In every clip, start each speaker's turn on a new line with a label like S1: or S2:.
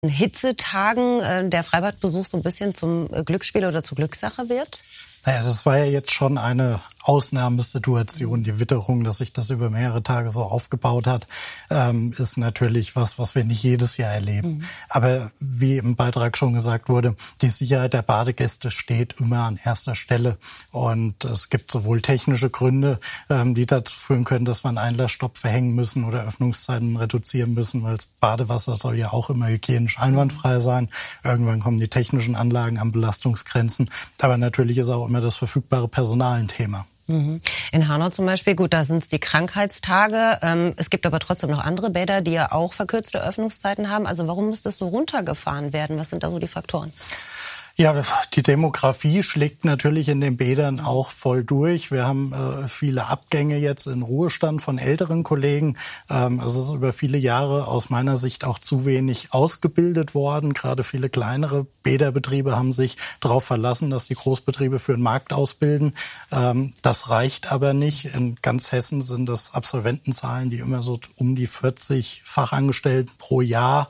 S1: Hitzetagen der Freibadbesuch so ein bisschen zum Glücksspiel oder zur Glückssache wird?
S2: Naja, das war ja jetzt schon eine Ausnahmesituation. Die Witterung, dass sich das über mehrere Tage so aufgebaut hat, ist natürlich was wir nicht jedes Jahr erleben. Aber wie im Beitrag schon gesagt wurde, die Sicherheit der Badegäste steht immer an erster Stelle. Und es gibt sowohl technische Gründe, die dazu führen können, dass man Einlassstopp verhängen müssen oder Öffnungszeiten reduzieren müssen, weil das Badewasser soll ja auch immer hygienisch einwandfrei sein. Irgendwann kommen die technischen Anlagen an Belastungsgrenzen. Aber natürlich ist auch immer das verfügbare Personal ein Thema.
S1: In Hanau zum Beispiel, gut, da sind es die Krankheitstage. Es gibt aber trotzdem noch andere Bäder, die ja auch verkürzte Öffnungszeiten haben. Also warum muss das so runtergefahren werden? Was sind da so die Faktoren?
S2: Ja, die Demografie schlägt natürlich in den Bädern auch voll durch. Wir haben viele Abgänge jetzt in Ruhestand von älteren Kollegen. Es ist über viele Jahre aus meiner Sicht auch zu wenig ausgebildet worden. Gerade viele kleinere Bäderbetriebe haben sich darauf verlassen, dass die Großbetriebe für den Markt ausbilden. Das reicht aber nicht. In ganz Hessen sind das Absolventenzahlen, die immer so um die 40 Fachangestellten pro Jahr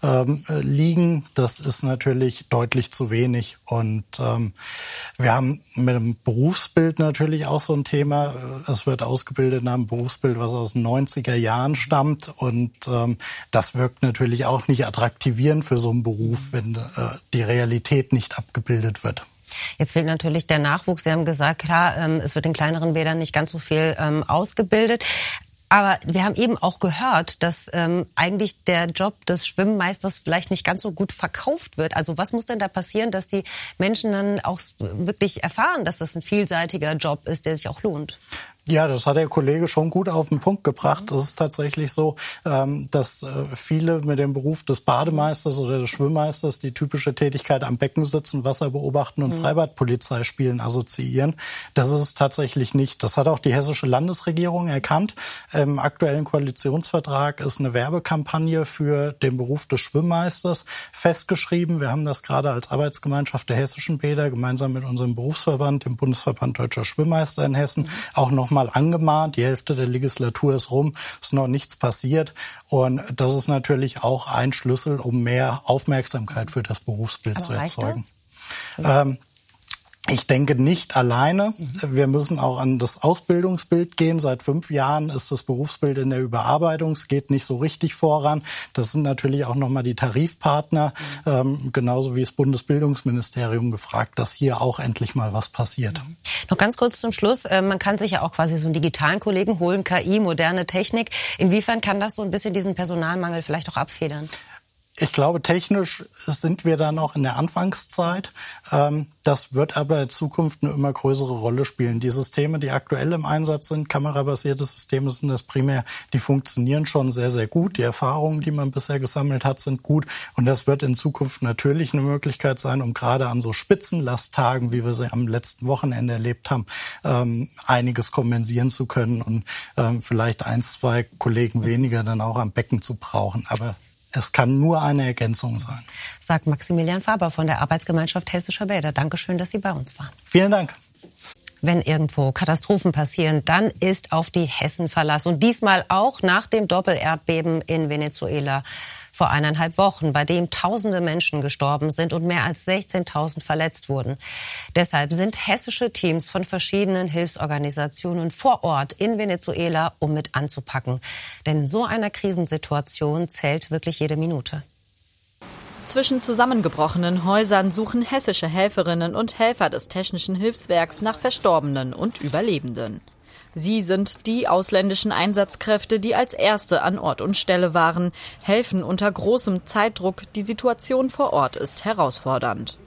S2: liegen. Das ist natürlich deutlich zu wenig. Und wir haben mit dem Berufsbild natürlich auch so ein Thema. Es wird ausgebildet nach einem Berufsbild, was aus den 90er Jahren stammt. Und das wirkt natürlich auch nicht attraktivierend für so einen Beruf, wenn die Realität nicht abgebildet wird.
S1: Jetzt fehlt natürlich der Nachwuchs. Sie haben gesagt, klar, es wird in kleineren Bädern nicht ganz so viel ausgebildet. Aber wir haben eben auch gehört, dass eigentlich der Job des Schwimmmeisters vielleicht nicht ganz so gut verkauft wird. Also was muss denn da passieren, dass die Menschen dann auch wirklich erfahren, dass das ein vielseitiger Job ist, der sich auch lohnt?
S2: Ja, das hat der Kollege schon gut auf den Punkt gebracht. Es ist tatsächlich so, dass viele mit dem Beruf des Bademeisters oder des Schwimmmeisters die typische Tätigkeit am Becken sitzen, Wasser beobachten und Freibadpolizei spielen assoziieren. Das ist es tatsächlich nicht. Das hat auch die hessische Landesregierung erkannt. Im aktuellen Koalitionsvertrag ist eine Werbekampagne für den Beruf des Schwimmmeisters festgeschrieben. Wir haben das gerade als Arbeitsgemeinschaft der hessischen Bäder gemeinsam mit unserem Berufsverband, dem Bundesverband Deutscher Schwimmmeister in Hessen, auch noch mal angemahnt. Die Hälfte der Legislatur ist rum, ist noch nichts passiert. Und das ist natürlich auch ein Schlüssel, um mehr Aufmerksamkeit für das Berufsbild zu erzeugen. Ich denke nicht alleine. Wir müssen auch an das Ausbildungsbild gehen. Seit 5 Jahren ist das Berufsbild in der Überarbeitung. Es geht nicht so richtig voran. Das sind natürlich auch nochmal die Tarifpartner, genauso wie das Bundesbildungsministerium gefragt, dass hier auch endlich mal was passiert.
S1: Noch ganz kurz zum Schluss. Man kann sich ja auch quasi so einen digitalen Kollegen holen, KI, moderne Technik. Inwiefern kann das so ein bisschen diesen Personalmangel vielleicht auch abfedern?
S2: Ich glaube, technisch sind wir da noch in der Anfangszeit. Das wird aber in Zukunft eine immer größere Rolle spielen. Die Systeme, die aktuell im Einsatz sind, kamerabasierte Systeme sind das primär, die funktionieren schon sehr, sehr gut. Die Erfahrungen, die man bisher gesammelt hat, sind gut. Und das wird in Zukunft natürlich eine Möglichkeit sein, um gerade an so Spitzenlasttagen, wie wir sie am letzten Wochenende erlebt haben, einiges kompensieren zu können und vielleicht 1, 2 Kollegen weniger dann auch am Becken zu brauchen. Aber es kann nur eine Ergänzung sein.
S1: Sagt Maximilian Faber von der Arbeitsgemeinschaft Hessischer Bäder. Dankeschön, dass Sie bei uns waren.
S2: Vielen Dank.
S1: Wenn irgendwo Katastrophen passieren, dann ist auf die Hessen Verlass. Und diesmal auch nach dem Doppelerdbeben in Venezuela vor 1,5 Wochen, bei dem Tausende Menschen gestorben sind und mehr als 16.000 verletzt wurden. Deshalb sind hessische Teams von verschiedenen Hilfsorganisationen vor Ort in Venezuela, um mit anzupacken. Denn in so einer Krisensituation zählt wirklich jede Minute.
S3: Zwischen zusammengebrochenen Häusern suchen hessische Helferinnen und Helfer des Technischen Hilfswerks nach Verstorbenen und Überlebenden. Sie sind die ausländischen Einsatzkräfte, die als Erste an Ort und Stelle waren, helfen unter großem Zeitdruck. Die Situation vor Ort ist herausfordernd.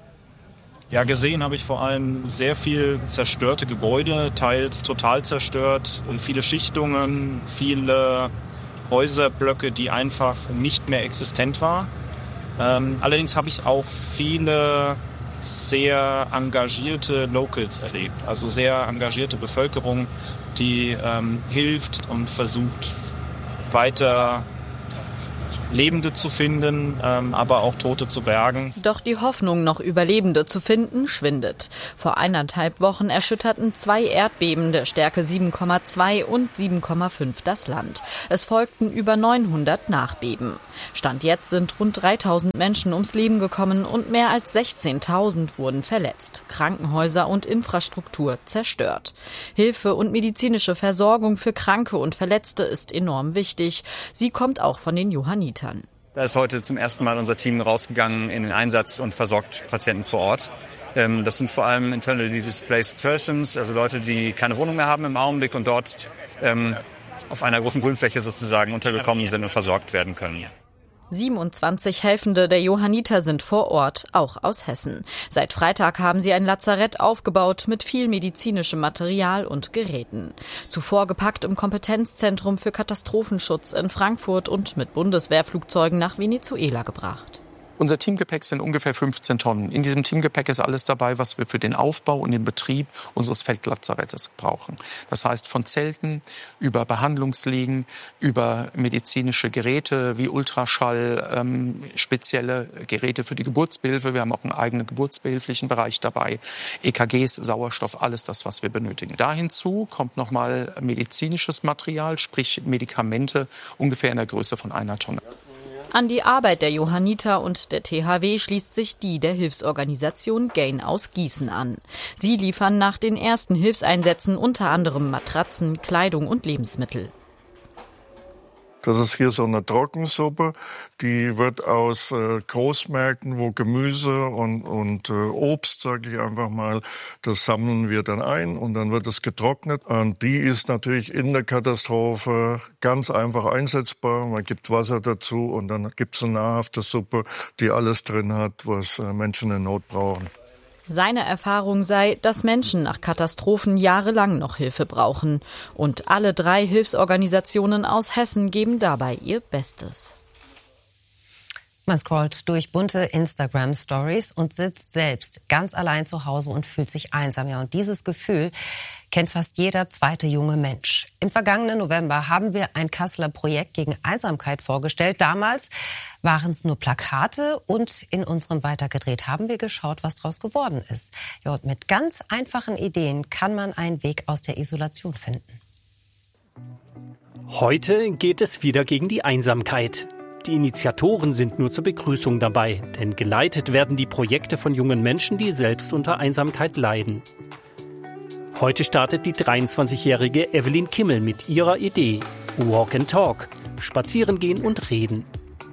S4: Ja, gesehen habe ich vor allem sehr viel zerstörte Gebäude, teils total zerstört, viele Schichtungen, viele Häuserblöcke, die einfach nicht mehr existent waren. Allerdings habe ich auch viele sehr engagierte Locals erlebt, also sehr engagierte Bevölkerung, die hilft und versucht weiter Lebende zu finden, aber auch Tote zu bergen.
S3: Doch die Hoffnung, noch Überlebende zu finden, schwindet. Vor 1,5 Wochen erschütterten 2 Erdbeben der Stärke 7,2 und 7,5 das Land. Es folgten über 900 Nachbeben. Stand jetzt sind rund 3.000 Menschen ums Leben gekommen und mehr als 16.000 wurden verletzt. Krankenhäuser und Infrastruktur zerstört. Hilfe und medizinische Versorgung für Kranke und Verletzte ist enorm wichtig. Sie kommt auch von den Johannitern.
S5: Da ist heute zum ersten Mal unser Team rausgegangen in den Einsatz und versorgt Patienten vor Ort. Das sind vor allem internally displaced persons, also Leute, die keine Wohnung mehr haben im Augenblick und dort auf einer großen Grünfläche sozusagen untergekommen sind und versorgt werden können.
S3: 27 Helfende der Johanniter sind vor Ort, auch aus Hessen. Seit Freitag haben sie ein Lazarett aufgebaut mit viel medizinischem Material und Geräten. Zuvor gepackt im Kompetenzzentrum für Katastrophenschutz in Frankfurt und mit Bundeswehrflugzeugen nach Venezuela gebracht.
S6: Unser Teamgepäck sind ungefähr 15 Tonnen. In diesem Teamgepäck ist alles dabei, was wir für den Aufbau und den Betrieb unseres Feldlazarettes brauchen. Das heißt von Zelten über Behandlungsliegen, über medizinische Geräte wie Ultraschall, spezielle Geräte für die Geburtsbehilfe. Wir haben auch einen eigenen geburtsbehilflichen Bereich dabei. EKGs, Sauerstoff, alles das, was wir benötigen. Da hinzu kommt nochmal medizinisches Material, sprich Medikamente, ungefähr in der Größe von 1 Tonne.
S3: An die Arbeit der Johanniter und der THW schließt sich die der Hilfsorganisation Gain aus Gießen an. Sie liefern nach den ersten Hilfseinsätzen unter anderem Matratzen, Kleidung und Lebensmittel.
S7: Das ist hier so eine Trockensuppe, die wird aus Großmärkten, wo Gemüse und Obst, sage ich einfach mal, das sammeln wir dann ein und dann wird es getrocknet. Und die ist natürlich in der Katastrophe ganz einfach einsetzbar. Man gibt Wasser dazu und dann gibt es eine nahrhafte Suppe, die alles drin hat, was Menschen in Not brauchen.
S3: Seine Erfahrung sei, dass Menschen nach Katastrophen jahrelang noch Hilfe brauchen. Und alle 3 Hilfsorganisationen aus Hessen geben dabei ihr Bestes.
S1: Man scrollt durch bunte Instagram-Stories und sitzt selbst ganz allein zu Hause und fühlt sich einsam. Ja, und dieses Gefühl kennt fast jeder zweite junge Mensch. Im vergangenen November haben wir ein Kasseler Projekt gegen Einsamkeit vorgestellt. Damals waren es nur Plakate und in unserem Weitergedreht haben wir geschaut, was daraus geworden ist. Ja, und mit ganz einfachen Ideen kann man einen Weg aus der Isolation finden.
S8: Heute geht es wieder gegen die Einsamkeit. Die Initiatoren sind nur zur Begrüßung dabei, denn geleitet werden die Projekte von jungen Menschen, die selbst unter Einsamkeit leiden. Heute startet die 23-jährige Evelyn Kimmel mit ihrer Idee Walk and Talk, spazieren gehen und reden.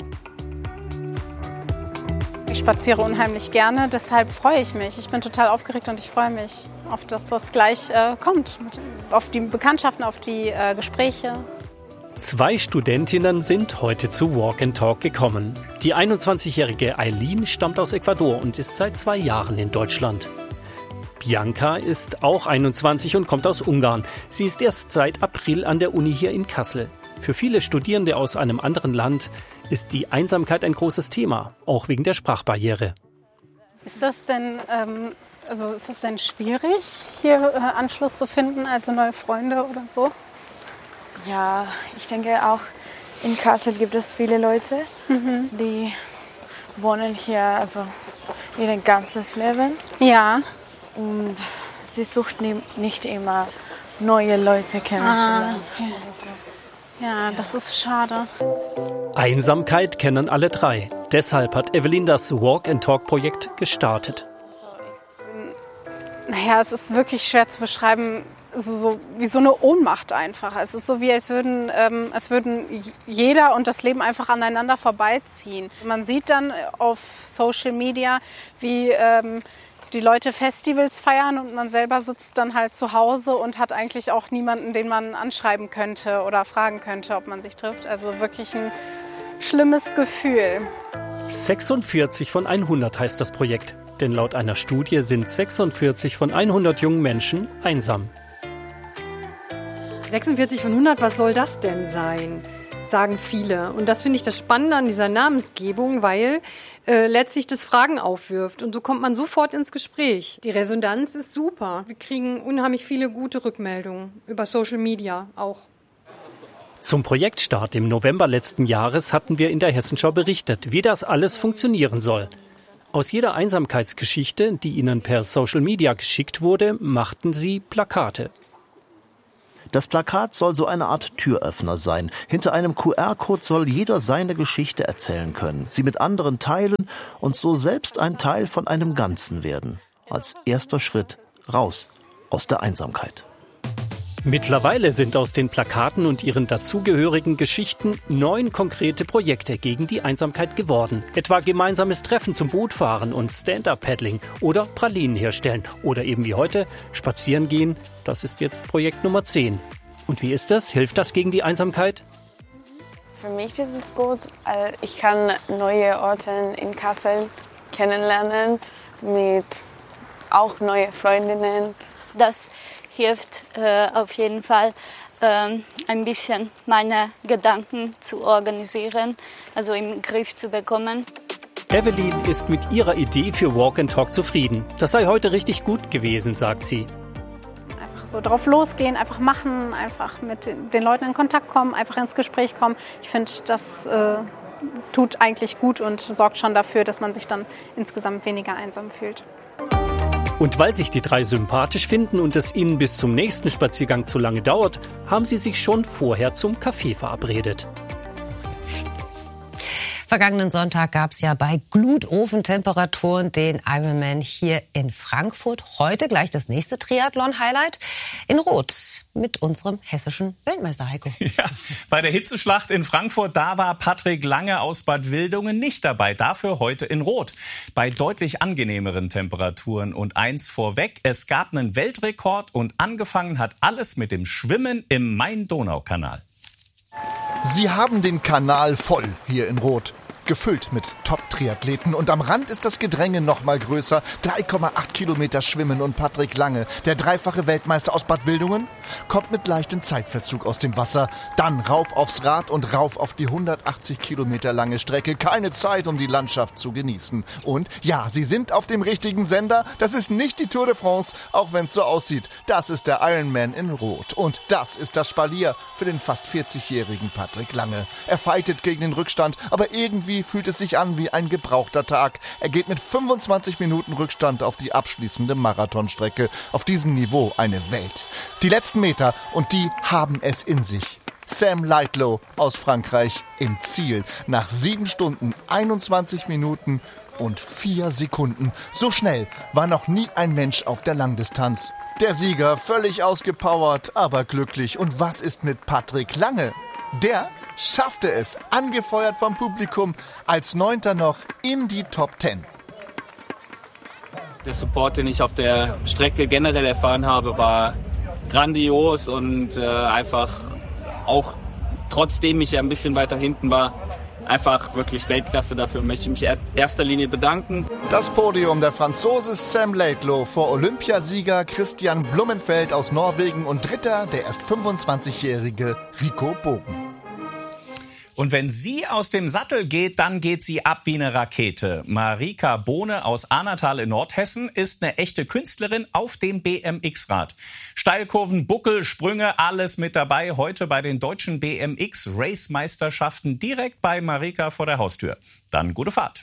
S9: Ich spaziere unheimlich gerne, deshalb freue ich mich. Ich bin total aufgeregt und ich freue mich auf das, was gleich kommt, auf die Bekanntschaften, auf die Gespräche.
S8: 2 Studentinnen sind heute zu Walk and Talk gekommen. Die 21-jährige Eileen stammt aus Ecuador und ist seit 2 Jahren in Deutschland. Bianca ist auch 21 und kommt aus Ungarn. Sie ist erst seit April an der Uni hier in Kassel. Für viele Studierende aus einem anderen Land ist die Einsamkeit ein großes Thema, auch wegen der Sprachbarriere.
S9: Ist das denn schwierig, hier Anschluss zu finden, also neue Freunde oder so?
S10: Ja, ich denke auch in Kassel gibt es viele Leute, die wohnen hier also ihr ganzes Leben.
S9: Ja.
S10: Und sie sucht nicht immer neue Leute kennenzulernen.
S9: Okay. Ja, das ist schade.
S8: Einsamkeit kennen alle 3. Deshalb hat Evelyn das Walk-and-Talk-Projekt gestartet.
S9: Naja, es ist wirklich schwer zu beschreiben. Es ist so wie so eine Ohnmacht einfach. Es ist so wie, als würden jeder und das Leben einfach aneinander vorbeiziehen. Man sieht dann auf Social Media, wie die Leute Festivals feiern und man selber sitzt dann halt zu Hause und hat eigentlich auch niemanden, den man anschreiben könnte oder fragen könnte, ob man sich trifft. Also wirklich ein schlimmes Gefühl.
S8: 46 von 100 heißt das Projekt. Denn laut einer Studie sind 46 von 100 jungen Menschen einsam.
S11: 46 von 100, was soll das denn sein? Sagen viele. Und das finde ich das Spannende an dieser Namensgebung, weil letztlich das Fragen aufwirft. Und so kommt man sofort ins Gespräch. Die Resonanz ist super. Wir kriegen unheimlich viele gute Rückmeldungen über Social Media auch.
S8: Zum Projektstart im November letzten Jahres hatten wir in der Hessenschau berichtet, wie das alles funktionieren soll. Aus jeder Einsamkeitsgeschichte, die ihnen per Social Media geschickt wurde, machten sie Plakate.
S12: Das Plakat soll so eine Art Türöffner sein. Hinter einem QR-Code soll jeder seine Geschichte erzählen können, sie mit anderen teilen und so selbst ein Teil von einem Ganzen werden. Als erster Schritt raus aus der Einsamkeit.
S8: Mittlerweile sind aus den Plakaten und ihren dazugehörigen Geschichten 9 konkrete Projekte gegen die Einsamkeit geworden. Etwa gemeinsames Treffen zum Bootfahren und Stand-Up-Paddling oder Pralinen herstellen. Oder eben wie heute, spazieren gehen. Das ist jetzt Projekt Nummer 10. Und wie ist das? Hilft das gegen die Einsamkeit?
S10: Für mich ist es gut. Ich kann neue Orte in Kassel kennenlernen, mit auch neue Freundinnen.
S13: Das hilft auf jeden Fall, ein bisschen meine Gedanken zu organisieren, also im Griff zu bekommen.
S8: Evelyn ist mit ihrer Idee für Walk and Talk zufrieden. Das sei heute richtig gut gewesen, sagt sie.
S9: Einfach so drauf losgehen, einfach machen, einfach mit den Leuten in Kontakt kommen, einfach ins Gespräch kommen. Ich finde, das tut eigentlich gut und sorgt schon dafür, dass man sich dann insgesamt weniger einsam fühlt.
S8: Und weil sich die 3 sympathisch finden und es ihnen bis zum nächsten Spaziergang zu lange dauert, haben sie sich schon vorher zum Kaffee verabredet.
S1: Vergangenen Sonntag gab es ja bei Glutofentemperaturen den Ironman hier in Frankfurt. Heute gleich das nächste Triathlon-Highlight in Rot mit unserem hessischen Weltmeister Heiko.
S14: Ja, bei der Hitzeschlacht in Frankfurt, da war Patrick Lange aus Bad Wildungen nicht dabei. Dafür heute in Rot. Bei deutlich angenehmeren Temperaturen. Und eins vorweg, es gab einen Weltrekord und angefangen hat alles mit dem Schwimmen im Main-Donau-Kanal.
S15: Sie haben den Kanal voll hier in Rot. Gefüllt mit Top-Triathleten und am Rand ist das Gedränge noch mal größer. 3,8 Kilometer schwimmen und Patrick Lange, der dreifache Weltmeister aus Bad Wildungen, kommt mit leichtem Zeitverzug aus dem Wasser. Dann rauf aufs Rad und rauf auf die 180 Kilometer lange Strecke. Keine Zeit, um die Landschaft zu genießen. Und ja, Sie sind auf dem richtigen Sender. Das ist nicht die Tour de France, auch wenn es so aussieht. Das ist der Ironman in Rot. Und das ist das Spalier für den fast 40-jährigen Patrick Lange. Er fightet gegen den Rückstand, aber irgendwie fühlt es sich an wie ein gebrauchter Tag. Er geht mit 25 Minuten Rückstand auf die abschließende Marathonstrecke. Auf diesem Niveau eine Welt. Die letzten Meter und die haben es in sich. Sam Laidlow aus Frankreich im Ziel. Nach 7 Stunden, 21 Minuten und 4 Sekunden. So schnell war noch nie ein Mensch auf der Langdistanz. Der Sieger völlig ausgepowert, aber glücklich. Und was ist mit Patrick Lange? Der schaffte es, angefeuert vom Publikum, als 9. noch in die Top 10.
S16: Der Support, den ich auf der Strecke generell erfahren habe, war grandios und einfach auch, trotzdem ich ja ein bisschen weiter hinten war, einfach wirklich Weltklasse. Dafür möchte ich mich in erster Linie bedanken.
S15: Das Podium der Franzose Sam Laidlow vor Olympiasieger Christian Blumenfeld aus Norwegen und Dritter der erst 25-jährige Rico Bogen.
S14: Und wenn sie aus dem Sattel geht, dann geht sie ab wie eine Rakete. Marika Bohne aus Ahnatal in Nordhessen ist eine echte Künstlerin auf dem BMX-Rad. Steilkurven, Buckel, Sprünge, alles mit dabei. Heute bei den deutschen BMX-Race-Meisterschaften direkt bei Marika vor der Haustür. Dann gute Fahrt.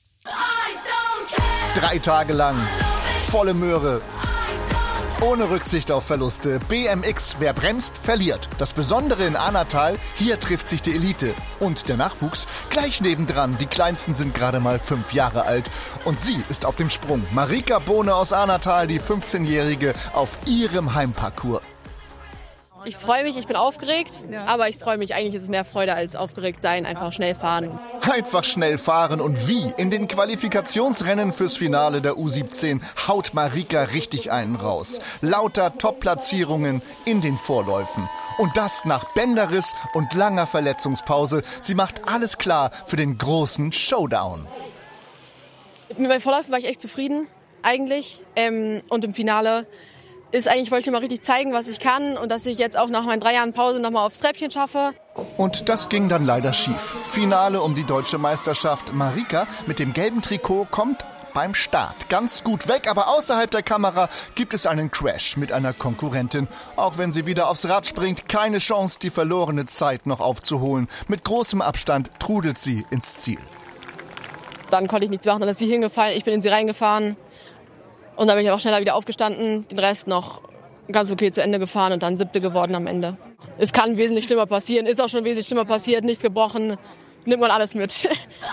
S15: 3 Tage lang volle Möhre. Ohne Rücksicht auf Verluste. BMX, wer bremst, verliert. Das Besondere in Ahnatal, hier trifft sich die Elite. Und der Nachwuchs gleich nebendran. Die Kleinsten sind gerade mal 5 Jahre alt. Und sie ist auf dem Sprung. Marika Bohne aus Ahnatal, die 15-Jährige, auf ihrem Heimparcours.
S17: Ich freue mich, ich bin aufgeregt, aber ich freue mich, eigentlich ist es mehr Freude als aufgeregt sein, einfach schnell fahren.
S15: Einfach schnell fahren und wie? In den Qualifikationsrennen fürs Finale der U17 haut Marika richtig einen raus. Lauter Top-Platzierungen in den Vorläufen. Und das nach Bänderriss und langer Verletzungspause. Sie macht alles klar für den großen Showdown.
S17: Mit meinen Vorläufen war ich echt zufrieden, eigentlich. Und im Finale wollte ich mal richtig zeigen, was ich kann und dass ich jetzt auch nach meinen 3 Jahren Pause nochmal aufs Treppchen schaffe.
S15: Und das ging dann leider schief. Finale um die deutsche Meisterschaft. Marika mit dem gelben Trikot kommt beim Start ganz gut weg, aber außerhalb der Kamera gibt es einen Crash mit einer Konkurrentin. Auch wenn sie wieder aufs Rad springt, keine Chance, die verlorene Zeit noch aufzuholen. Mit großem Abstand trudelt sie ins Ziel.
S17: Dann konnte ich nichts machen, dann ist sie hingefallen, ich bin in sie reingefahren. Und dann bin ich auch schneller wieder aufgestanden, den Rest noch ganz okay zu Ende gefahren und dann 7. geworden am Ende. Es kann wesentlich schlimmer passieren, ist auch schon wesentlich schlimmer passiert, nichts gebrochen, nimmt man alles mit.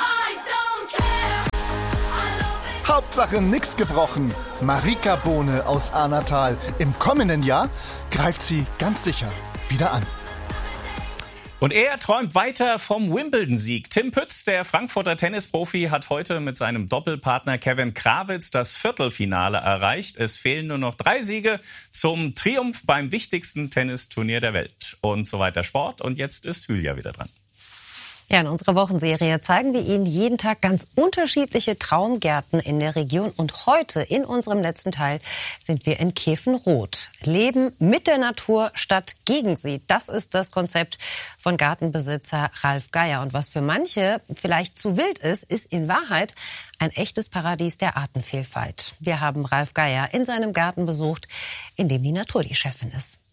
S15: Hauptsache nix gebrochen. Marika Bohne aus Ahnatal. Im kommenden Jahr greift sie ganz sicher wieder an.
S14: Und er träumt weiter vom Wimbledon-Sieg. Tim Pütz, der Frankfurter Tennisprofi, hat heute mit seinem Doppelpartner Kevin Krawitz das Viertelfinale erreicht. Es fehlen nur noch 3 Siege zum Triumph beim wichtigsten Tennisturnier der Welt. Und so weiter Sport. Und jetzt ist Julia wieder dran.
S1: Ja, in unserer Wochenserie zeigen wir Ihnen jeden Tag ganz unterschiedliche Traumgärten in der Region. Und heute in unserem letzten Teil sind wir in Kefenrot. Leben mit der Natur statt gegen sie. Das ist das Konzept von Gartenbesitzer Ralf Geier. Und was für manche vielleicht zu wild ist, ist in Wahrheit ein echtes Paradies der Artenvielfalt. Wir haben Ralf Geier in seinem Garten besucht, in dem die Natur die Chefin ist.